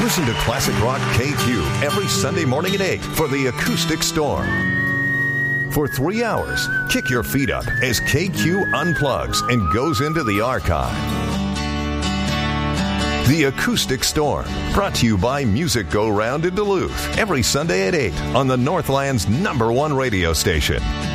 Listen to Classic Rock KQ every Sunday morning at 8 for the Acoustic Storm. For 3 hours, kick your feet up as KQ unplugs and goes into the archive. The Acoustic Storm, brought to you by Music Go Round in Duluth, every Sunday at 8 on the Northland's #1 radio station.